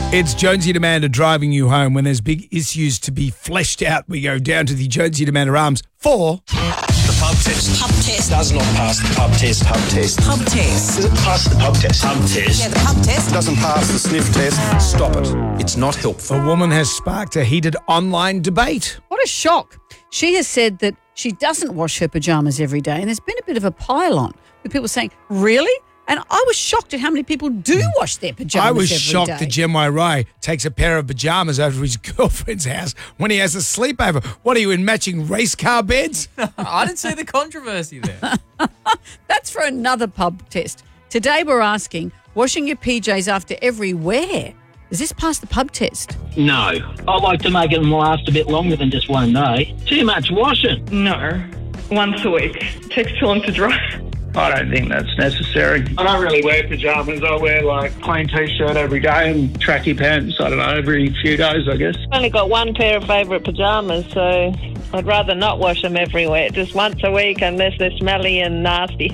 It's Jonesy and Amanda driving you home. When there's big issues to be fleshed out, we go down to the Jonesy and Amanda arms for... The pub test. Pub test. Does not pass the pub test. Pub test. Pub test. Does it pass the pub test? Pub test. Yeah, the pub test. Doesn't pass the sniff test. Stop it. It's not helpful. A woman has sparked a heated online debate. What a shock. She has said that she doesn't wash her pyjamas every day, and there's been a bit of a pile-on with people saying, really? And I was shocked at how many people do wash their pyjamas I was every shocked day. that Jem Rai takes a pair of pyjamas over to his girlfriend's house when he has a sleepover. What are you, in matching race car beds? I didn't see the controversy there. That's for another pub test. Today we're asking, washing your PJs after every wear, does this pass the pub test? No. I like to make them last a bit longer than just one day. Too much washing. No. Once a week. Takes too long to dry. I don't think that's necessary. I don't really wear pyjamas. I wear like plain t-shirt every day and tracky pants, I don't know, every few days, I guess. I've only got one pair of favourite pyjamas, so I'd rather not wash them everywhere. Just once a week unless they're smelly and nasty.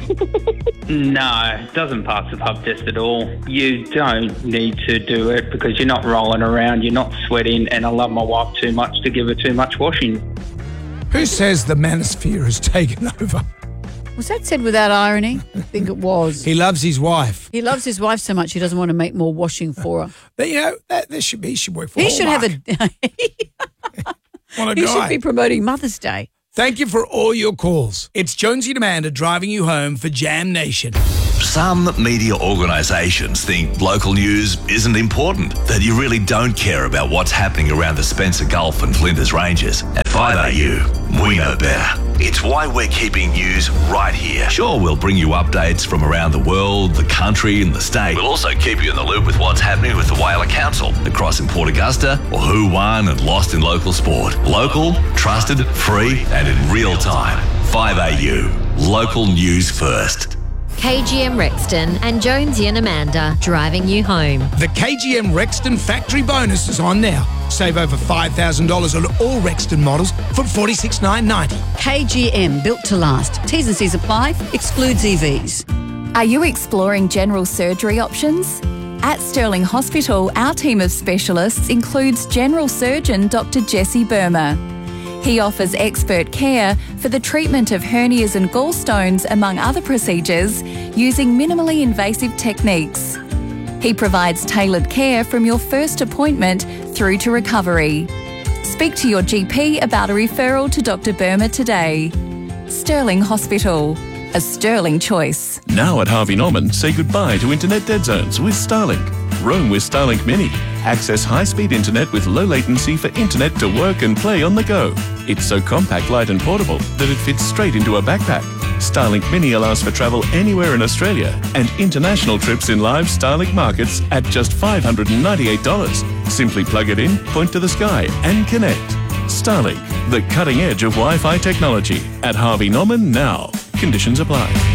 No, it doesn't pass the pub test at all. You don't need to do it because you're not rolling around, you're not sweating, and I love my wife too much to give her too much washing. Who says the manosphere has taken over? Was that said without irony? I think it was. He loves his wife. He loves his wife so much he doesn't want to make more washing for her. But, you know, he should work for He should have Hallmark. What a He guy. should be promoting Mother's Day. Thank you for all your calls. It's Jonesy and Amanda driving you home for Jam Nation. Some media organisations think local news isn't important, that you really don't care about what's happening around the Spencer Gulf and Flinders Ranges. At 5AU, we know better. It's why we're keeping news right here. Sure, we'll bring you updates from around the world, the country and the state. We'll also keep you in the loop with what's happening with the Whaler Council, the Cross in Port Augusta, or who won and lost in local sport. Local, trusted, free and in real time. 5AU, local news first. KGM Rexton and Jonesy and Amanda driving you home. The KGM Rexton factory bonus is on now. Save over $5,000 on all Rexton models from $46,990. KGM, built to last. T's and C's apply. Excludes EVs. Are you exploring general surgery options? At Stirling Hospital, our team of specialists includes General Surgeon Dr. Jesse Burma. He offers expert care for the treatment of hernias and gallstones, among other procedures, using minimally invasive techniques. He provides tailored care from your first appointment through to recovery. Speak to your GP about a referral to Dr. Burma today. Stirling Hospital, a sterling choice. Now at Harvey Norman, say goodbye to internet dead zones with Starlink. Roam with Starlink Mini. Access high-speed internet with low latency for internet to work and play on the go. It's so compact, light and portable that it fits straight into a backpack. Starlink Mini allows for travel anywhere in Australia and international trips in live Starlink markets at just $598. Simply plug it in, point to the sky and connect. Starlink, the cutting edge of Wi-Fi technology. At Harvey Norman now. Conditions apply.